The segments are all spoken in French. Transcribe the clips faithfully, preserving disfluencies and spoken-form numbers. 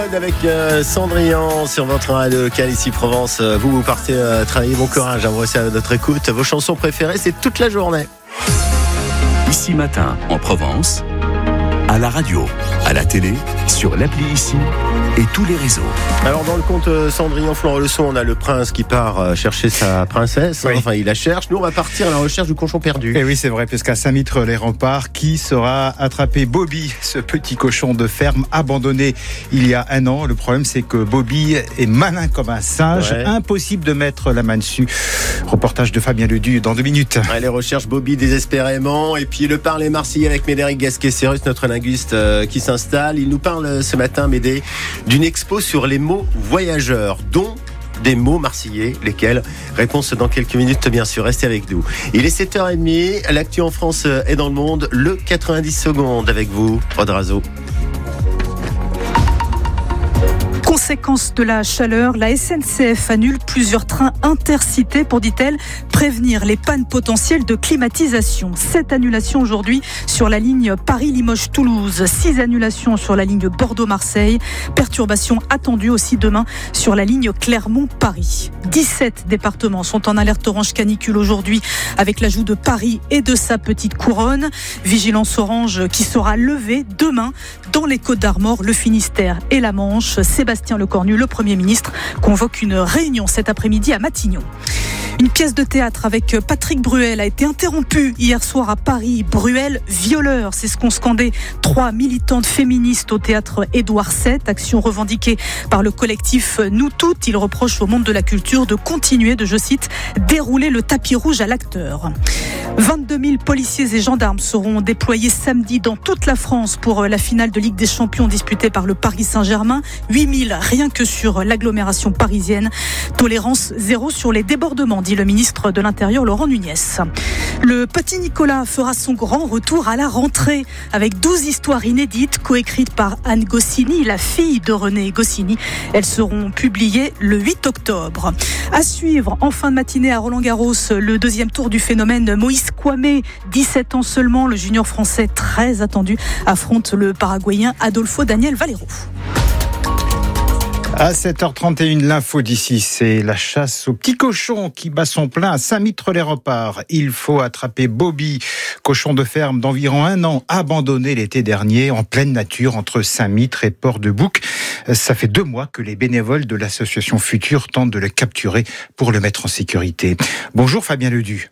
Avec euh, Cendrillon sur votre radio locale ici Provence. Vous, vous partez euh, travailler, bon courage. Vous restez à notre écoute. Vos chansons préférées, c'est toute la journée. Ici Matin en Provence, à la radio, à la télé, sur l'appli Ici et tous les réseaux. Alors dans le conte euh, Cendrillon Florent-Leçon, on a le prince qui part euh, chercher sa princesse. Oui. Enfin, il la cherche. Nous, on va partir à la recherche du cochon perdu. Et oui, c'est vrai, puisqu'à Saint-Mitre-les-Remparts, qui saura attraper Bobby, ce petit cochon de ferme abandonné il y a un an. Le problème, c'est que Bobby est malin comme un singe. Ouais. Impossible de mettre la main dessus. Reportage de Fabien Ledu dans deux minutes. Allez, recherche Bobby désespérément. Et puis le parler marseillais avec Médéric Gasquet-Cérus, notre linguiste euh, qui s'installe. Il nous parle euh, ce matin, Médé, d'une expo sur les mots voyageurs, dont des mots marseillais, lesquels? Réponse dans quelques minutes, bien sûr. Restez avec nous. Il est sept heures trente. L'actu en France et dans le monde. Le quatre-vingt-dix secondes avec vous, Rod Razo. Conséquence de la chaleur, la S N C F annule plusieurs trains intercités pour, dit-elle, prévenir les pannes potentielles de climatisation. Sept annulations aujourd'hui sur la ligne Paris-Limoges-Toulouse, six annulations sur la ligne Bordeaux-Marseille, perturbations attendues aussi demain sur la ligne Clermont-Paris. dix-sept départements sont en alerte orange canicule aujourd'hui avec l'ajout de Paris et de sa petite couronne. Vigilance orange qui sera levée demain dans les Côtes-d'Armor, le Finistère et la Manche. Sébastien Lecornu, le Premier ministre, convoque une réunion cet après-midi à Matignon. Une pièce de théâtre avec Patrick Bruel a été interrompue hier soir à Paris. Bruel, violeur, c'est ce qu'ont scandé trois militantes féministes au théâtre Édouard sept. Action revendiquée par le collectif Nous Toutes. Il reproche au monde de la culture de continuer de, je cite, dérouler le tapis rouge à l'acteur. vingt-deux mille policiers et gendarmes seront déployés samedi dans toute la France pour la finale de Ligue des Champions disputée par le Paris Saint-Germain. huit mille rien que sur l'agglomération parisienne. Tolérance zéro sur les débordements, dit le ministre de l'Intérieur Laurent Nunez. Le petit Nicolas fera son grand retour à la rentrée avec douze histoires inédites coécrites par Anne Goscinny, la fille de René Goscinny. Elles seront publiées le huit octobre. À suivre en fin de matinée à Roland-Garros, le deuxième tour du phénomène Moïse Kouamé, dix-sept ans seulement, le junior français très attendu affronte le paraguayen Adolfo Daniel Valero. À sept heures trente et une, l'info d'ici, c'est la chasse au petit cochon qui bat son plein à Saint-Mitre-les-Remparts. Il faut attraper Bobby, cochon de ferme d'environ un an, abandonné l'été dernier en pleine nature entre Saint-Mitre et Port-de-Bouc. Ça fait deux mois que les bénévoles de l'association Futur tentent de le capturer pour le mettre en sécurité. Bonjour Fabien Ledu.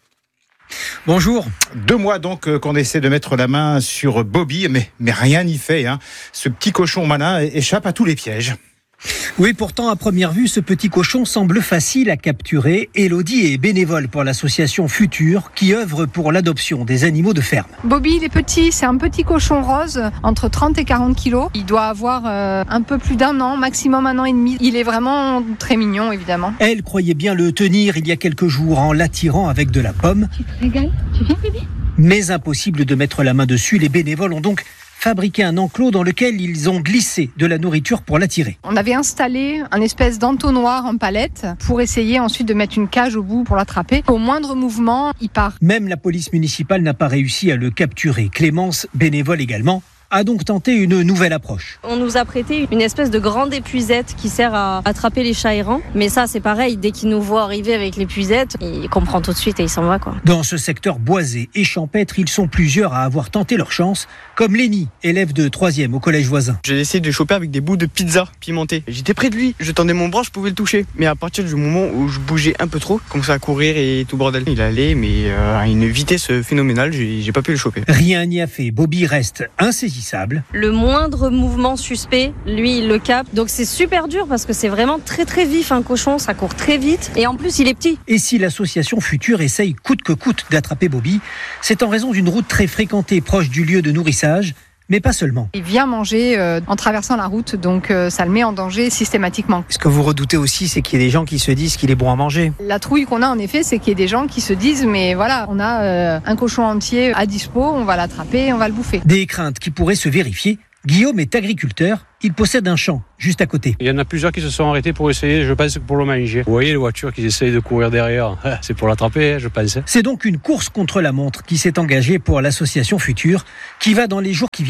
Bonjour. Deux mois donc qu'on essaie de mettre la main sur Bobby, mais, mais rien n'y fait. Hein. Ce petit cochon malin échappe à tous les pièges. Oui, pourtant, à première vue, ce petit cochon semble facile à capturer. Élodie est bénévole pour l'association Futur, qui œuvre pour l'adoption des animaux de ferme. Bobby, il est petit, c'est un petit cochon rose, entre trente et quarante kilos. Il doit avoir euh, un peu plus d'un an, maximum un an et demi. Il est vraiment très mignon, évidemment. Elle croyait bien le tenir il y a quelques jours en l'attirant avec de la pomme. Tu te régales? Tu viens, bébé? Mais impossible de mettre la main dessus. Les bénévoles ont donc fabriqué un enclos dans lequel ils ont glissé de la nourriture pour l'attirer. On avait installé un espèce d'entonnoir en palette pour essayer ensuite de mettre une cage au bout pour l'attraper. Au moindre mouvement, il part. Même la police municipale n'a pas réussi à le capturer. Clémence, bénévole également, a donc tenté une nouvelle approche. On nous a prêté une espèce de grande épuisette qui sert à attraper les chats errants. Mais ça, c'est pareil, dès qu'il nous voit arriver avec l'épuisette, il comprend tout de suite et il s'en va, quoi. Dans ce secteur boisé et champêtre, ils sont plusieurs à avoir tenté leur chance, comme Lénie, élève de troisième au collège voisin. J'ai essayé de le choper avec des bouts de pizza pimentées. J'étais près de lui, je tendais mon bras, je pouvais le toucher. Mais à partir du moment où je bougeais un peu trop, commençait à courir et tout bordel. Il allait, mais euh, à une vitesse phénoménale, j'ai, j'ai pas pu le choper. Rien n'y a fait. Bobby reste insaisissable. Le moindre mouvement suspect, lui, il le capte. Donc c'est super dur parce que c'est vraiment très très vif un cochon, ça court très vite et en plus il est petit. Et si l'association Futur essaye coûte que coûte d'attraper Bobby, c'est en raison d'une route très fréquentée proche du lieu de nourrissage. Mais pas seulement. Il vient manger euh, en traversant la route, donc euh, ça le met en danger systématiquement. Ce que vous redoutez aussi, c'est qu'il y ait des gens qui se disent qu'il est bon à manger. La trouille qu'on a en effet, c'est qu'il y ait des gens qui se disent mais voilà, on a euh, un cochon entier à dispo, on va l'attraper, on va le bouffer. Des craintes qui pourraient se vérifier. Guillaume est agriculteur, il possède un champ juste à côté. Il y en a plusieurs qui se sont arrêtés pour essayer, je pense, pour le manger. Vous voyez les voitures qui essayent de courir derrière, c'est pour l'attraper, je pense. C'est donc une course contre la montre qui s'est engagée pour l'association Futur, qui va dans les jours qui viennent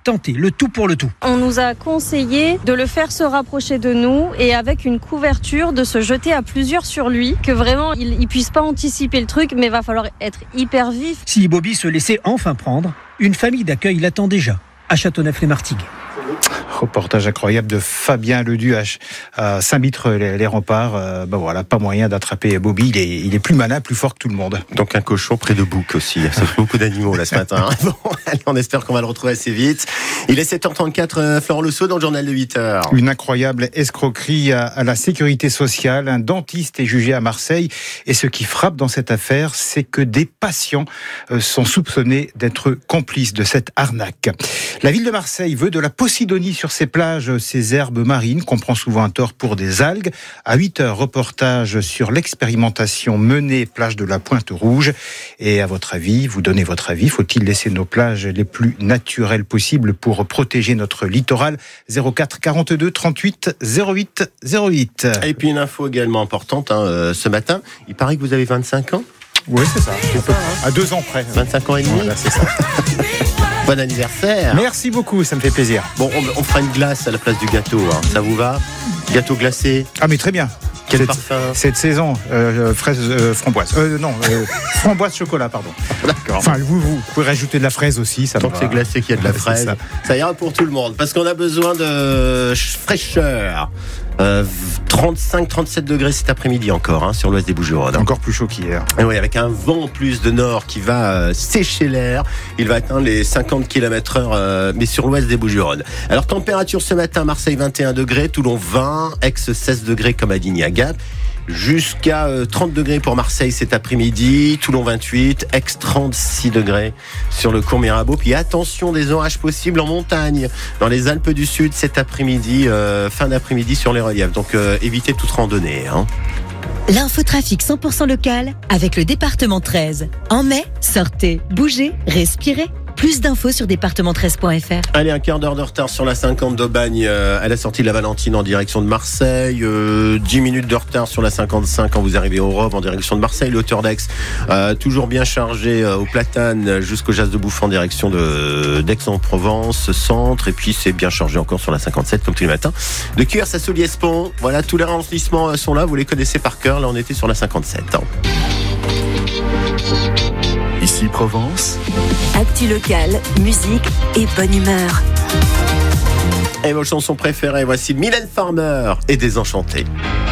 tenter le tout pour le tout. On nous a conseillé de le faire se rapprocher de nous et avec une couverture de se jeter à plusieurs sur lui, que vraiment il, il puisse pas anticiper le truc, mais va falloir être hyper vif. Si Bobby se laissait enfin prendre, une famille d'accueil l'attend déjà à Châteauneuf-les-Martigues. Reportage incroyable de Fabien Leduc à Saint-Mitre-les-Remparts. Euh, ben voilà, pas moyen d'attraper Bobby. Il est, il est plus malin, plus fort que tout le monde. Donc un cochon près de bouc aussi. Ça fait beaucoup d'animaux là ce matin. Bon, allez, on espère qu'on va le retrouver assez vite. Il est sept heures trente-quatre, euh, Florent Lesault dans le journal de huit heures. Une incroyable escroquerie à, à la sécurité sociale. Un dentiste est jugé à Marseille. Et ce qui frappe dans cette affaire, c'est que des patients euh, sont soupçonnés d'être complices de cette arnaque. La ville de Marseille veut de la Posidonie sur ses plages, ces herbes marines qu'on prend souvent à tort pour des algues. À huit heures, reportage sur l'expérimentation menée plage de la Pointe-Rouge. Et à votre avis, vous donnez votre avis, faut-il laisser nos plages les plus naturelles possibles pour protéger notre littoral? zéro quatre quarante-deux trente-huit zéro huit zéro huit. Et puis une info également importante, hein, euh, ce matin, il paraît que vous avez vingt-cinq ans. Oui, c'est ça. À deux ans près. vingt-cinq ans et demi. Voilà, c'est ça. Bon anniversaire. Merci beaucoup, ça me fait plaisir. Bon, on, on fera une glace à la place du gâteau, hein. Ça vous va? Gâteau glacé. Ah mais très bien. Quel cette, parfum? Cette saison, euh, fraise, euh, framboise. Euh, non, euh, framboise chocolat, pardon. D'accord. Enfin, vous, vous pouvez rajouter de la fraise aussi. Ça Tant que c'est glacé qu'il y a de la fraise, ça. ça ira pour tout le monde. Parce qu'on a besoin de fraîcheur. Euh, trente-cinq trente-sept degrés cet après-midi encore, hein, sur l'ouest des Bouches-du-Rhône. Encore plus chaud qu'hier. Et oui, avec un vent en plus de nord qui va euh, sécher l'air. Il va atteindre les cinquante kilomètres heure, euh, mais sur l'ouest des Bouches-du-Rhône. Alors, température ce matin, Marseille vingt et un degrés, Toulon vingt, Aix seize degrés comme à Digne à Gap. Jusqu'à trente degrés pour Marseille cet après-midi, Toulon vingt-huit, Aix trente-six degrés sur le cours Mirabeau. Puis attention, des orages possibles en montagne, dans les Alpes du Sud cet après-midi, euh, fin d'après-midi sur les reliefs. Donc euh, évitez toute randonnée, hein. L'infotrafic cent pour cent local avec le département treize. En mai, sortez, bougez, respirez. Plus d'infos sur département treize point f r. Allez, un quart d'heure de retard sur la cinquante d'Aubagne euh, à la sortie de la Valentine en direction de Marseille. Euh, dix minutes de retard sur la cinquante-cinq quand vous arrivez au Rhum en direction de Marseille. Le hauteur d'Aix, euh, toujours bien chargé euh, au Platane jusqu'au Jas de Bouffe en direction de, d'Aix-en-Provence, centre. Et puis c'est bien chargé encore sur la cinquante-sept comme tous les matins. De Cuers à Soliespont, voilà, tous les ralentissements sont là. Vous les connaissez par cœur. Là, on était sur la cinquante-sept. Hein. Ici Provence. Actu local, musique et bonne humeur. Et vos chansons préférées, voici Mylène Farmer et Désenchanté.